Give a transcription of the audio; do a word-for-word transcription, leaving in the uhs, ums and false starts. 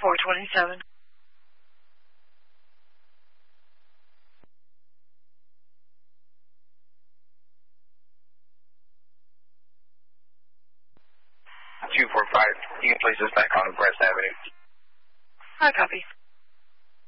four twenty-seven. two four five, you can place this back on West Avenue. I copy.